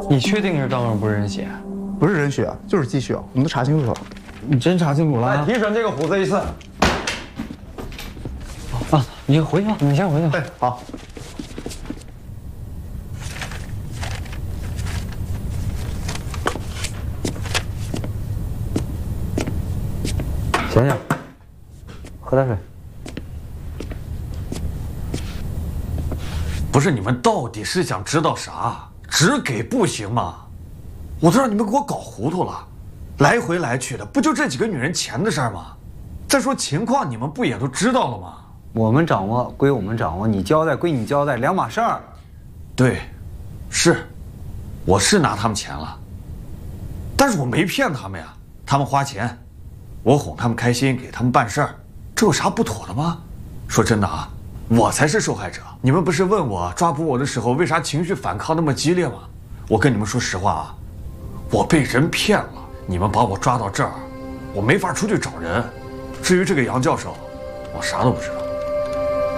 你确定是当时不是人血？ 不是人血，就是鸡血，我们都查清楚了。 你真查清楚了？ 再提审这个虎子一次。 啊，你回去吧，你先回去吧。 哎，好。 醒醒，喝点水。 不是你们到底是想知道啥？只给不行吗？我都让你们给我搞糊涂了，来回来去的，不就这几个女人钱的事儿吗？再说情况你们不也都知道了吗？ 我们掌握归我们掌握，你交代归你交代，两码事儿。 对，是，我是拿他们钱了，但是我没骗他们呀。他们花钱，我哄他们开心，给他们办事儿，这有啥不妥的吗？说真的啊，我才是受害者。你们不是问我抓捕我的时候为啥情绪反抗那么激烈吗？我跟你们说实话啊，我被人骗了。你们把我抓到这儿，我没法出去找人。至于这个杨教授，我啥都不知道。